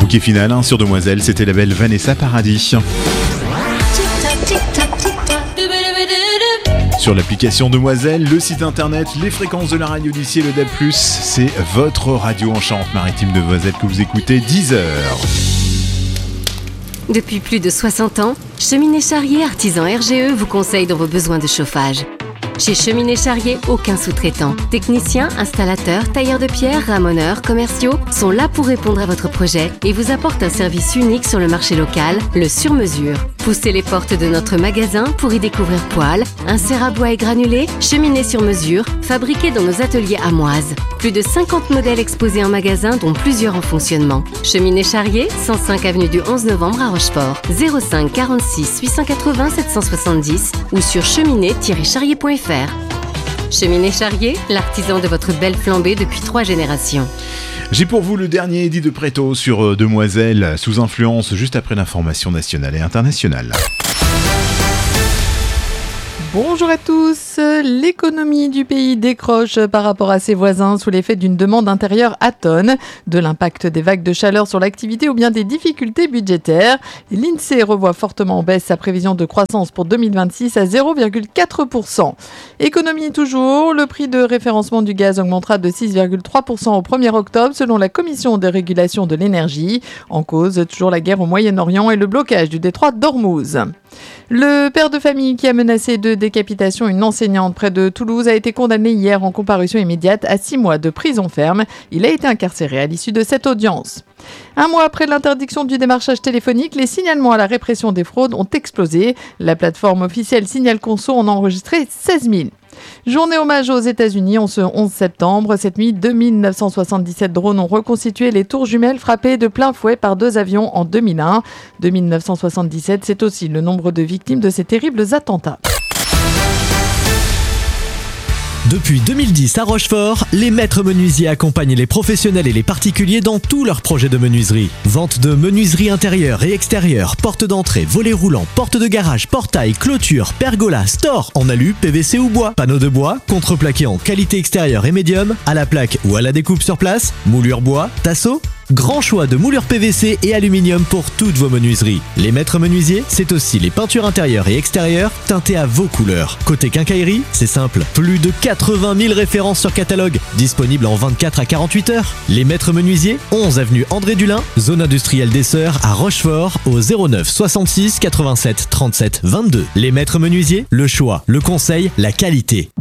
Bouquet final sur Demoiselle, c'était la belle Vanessa Paradis. Sur l'application Demoiselle, le site internet, les fréquences de la radio d'ici et le DAB+, c'est votre radio en Charente-Maritime Demoiselle que vous écoutez 10h. Depuis plus de 60 ans, Cheminée Charrier Artisan RGE vous conseille dans vos besoins de chauffage. Chez Cheminée Charrier, aucun sous-traitant. Techniciens, installateurs, tailleurs de pierre, ramoneurs, commerciaux sont là pour répondre à votre projet et vous apportent un service unique sur le marché local, le sur-mesure. Poussez les portes de notre magasin pour y découvrir poêles, inserts à bois et granulés, cheminées sur mesure, fabriquées dans nos ateliers amoises. Plus de 50 modèles exposés en magasin, dont plusieurs en fonctionnement. Cheminée Charrier, 105 avenue du 11 novembre à Rochefort. 05 46 880 770 ou sur cheminée-charrier.fr. Cheminée Charrier, l'artisan de votre belle flambée depuis 3 générations. J'ai pour vous le dernier édit de Préto sur Demoiselle, sous influence, juste après l'information nationale et internationale. Bonjour à tous. L'économie du pays décroche par rapport à ses voisins sous l'effet d'une demande intérieure atone, de l'impact des vagues de chaleur sur l'activité ou bien des difficultés budgétaires. L'INSEE revoit fortement en baisse sa prévision de croissance pour 2026 à 0,4%. Économie toujours, le prix de référencement du gaz augmentera de 6,3% au 1er octobre selon la Commission de régulation de l'énergie. En cause, toujours la guerre au Moyen-Orient et le blocage du détroit d'Ormuz. Le père de famille qui a menacé de décapitation une enseignante près de Toulouse a été condamné hier en comparution immédiate à 6 mois de prison ferme. Il a été incarcéré à l'issue de cette audience. Un mois après l'interdiction du démarchage téléphonique, les signalements à la répression des fraudes ont explosé. La plateforme officielle Signal Conso en a enregistré 16 000. Journée hommage aux États-Unis en ce 11 septembre. Cette nuit, 2977 drones ont reconstitué les tours jumelles frappées de plein fouet par 2 avions en 2001. 2977, c'est aussi le nombre de victimes de ces terribles attentats. Depuis 2010 à Rochefort, les maîtres menuisiers accompagnent les professionnels et les particuliers dans tous leurs projets de menuiserie. Vente de menuiserie intérieure et extérieure, porte d'entrée, volets roulants, porte de garage, portail, clôture, pergola, store en alu, PVC ou bois, panneaux de bois, contreplaqué en qualité extérieure et médium, à la plaque ou à la découpe sur place, moulure bois, tasseau. Grand choix de moulures PVC et aluminium pour toutes vos menuiseries. Les maîtres menuisiers, c'est aussi les peintures intérieures et extérieures teintées à vos couleurs. Côté quincaillerie, c'est simple. Plus de 80 000 références sur catalogue, disponibles en 24 à 48 heures. Les maîtres menuisiers, 11 avenue André Dulin, zone industrielle des Sœurs à Rochefort, au 09 66 87 37 22. Les maîtres menuisiers, le choix, le conseil, la qualité.